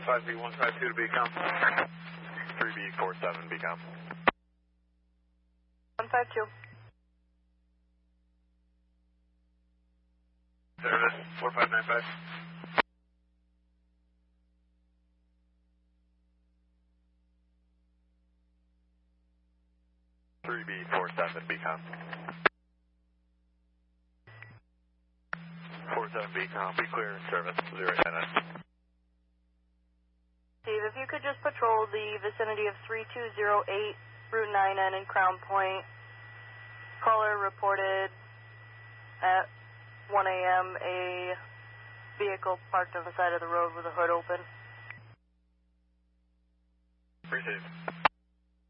5B152 to Beacom. 3B47 Beacom. 152. Service 4595. 3B47 Beacom. 47 Beacom, be clear in service, 089. Steve, if you could just patrol the vicinity of 3208 Route 9N in Crown Point. Caller reported at 1 a.m. a vehicle parked on the side of the road with the hood open. Appreciate it.